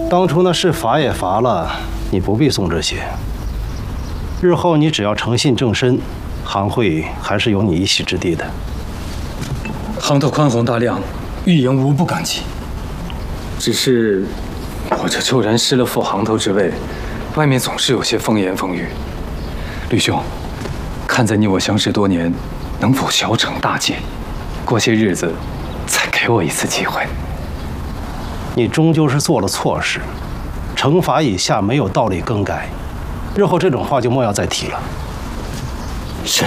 当初那事罚也罚了，你不必送这些。日后你只要诚信正身，行会还是有你一席之地的。 行头宽宏大量，玉莹无不感激。只是我这骤然失了副行头之位，外面总是有些风言风语。吕兄，看在你我相识多年，能否小惩大戒？过些日子，再给我一次机会。 你终究是做了错事，惩罚以下没有道理更改。日后这种话就莫要再提了。 是。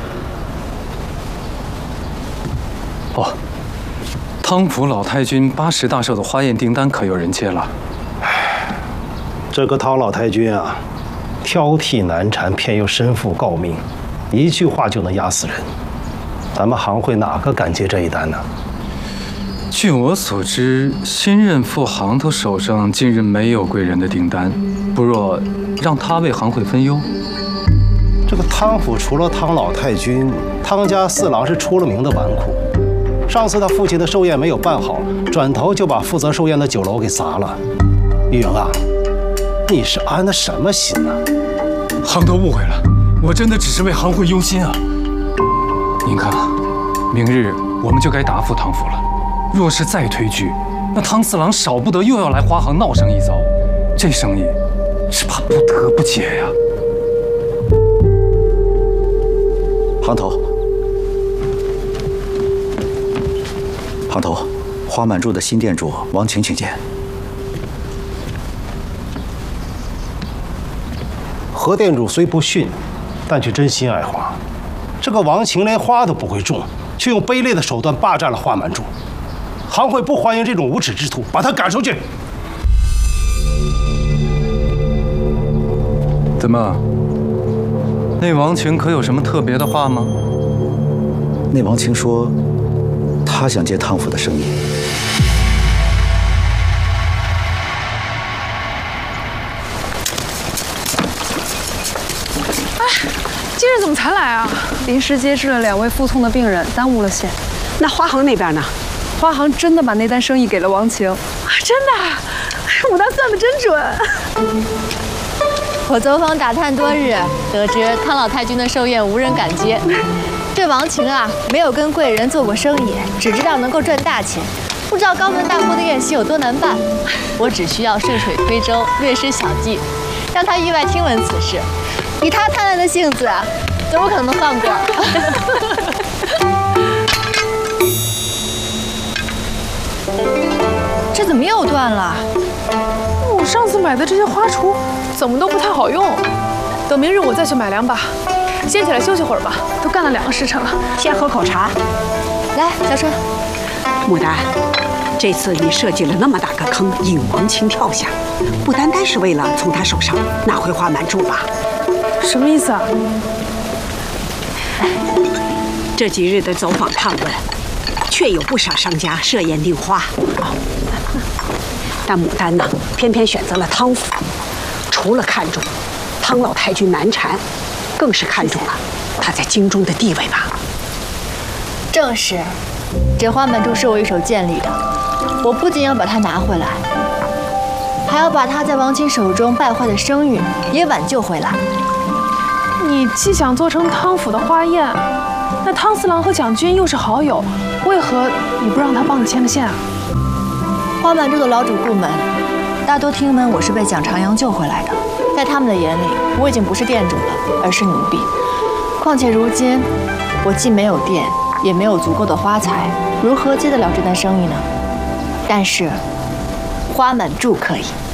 哦，汤府老太君80大寿的花宴订单可有人接了？ 这个汤老太君啊，挑剔难缠，偏又身负诰命，一句话就能压死人。咱们行会哪个敢接这一单呢？ 据我所知，新任副行头手上近日没有贵人的订单，不若让他为行会分忧。 这个汤府除了汤老太君，汤家四郎是出了名的纨绔。上次他父亲的寿宴没有办好，转头就把负责寿宴的酒楼给砸了。玉莹啊，你是安的什么心呢？ 行头误会了，我真的只是为行会忧心啊。您看啊，明日我们就该答复汤府了。若是再推拒，那汤四郎少不得又要来花行闹上一遭，这生意只怕不得不接呀。 行头，行头，花满柱的新店主王晴请见。 何店主虽不逊，但却真心爱花。这个王晴连花都不会种，却用卑劣的手段霸占了花满柱。行会不欢迎这种无耻之徒，把他赶出去。 怎么？那王晴可有什么特别的话吗？ 那王晴说，他想接汤府的生意。 今日怎么才来啊？临时接治了2位腹痛的病人，耽误了些。 那花行那边呢？ 花行真的把那单生意给了王晴，真的，牡丹算得真准。 我走访打探多日，得知汤老太君的寿宴无人敢接。这王晴啊，没有跟贵人做过生意，只知道能够赚大钱，不知道高门大户的宴席有多难办。我只需要顺水推舟，略施小计，让他意外听闻此事。以他贪婪的性子，怎么可能放过？这怎么又断了？ 我上次买的这些花锄怎么都不太好用，等明日我再去买2把。先起来休息会儿吧，都干了2个时辰了。 先喝口茶。 来，小春。 牡丹，这次你设计了那么大个坑，引王晴跳下，不单单是为了从他手上拿回花满柱吧？ 什么意思啊？ 这几日的走访探问，确有不少商家设宴订花，但牡丹呢，偏偏选择了汤府。除了看中汤老太君难缠，更是看中了他在京中的地位吧？ 正是，这花满柱是我一手建立的，我不仅要把它拿回来，还要把他在王晴手中败坏的声誉也挽救回来。 你既想做成汤府的花宴，那汤四郎和蒋军又是好友，为何你不让他帮你牵个线啊？ 花满柱的老主顾们大多听闻我是被蒋长阳救回来的，在他们的眼里，我已经不是店主了，而是奴婢。况且如今我既没有店，也没有足够的花材，如何接得了这单生意呢？但是花满柱可以。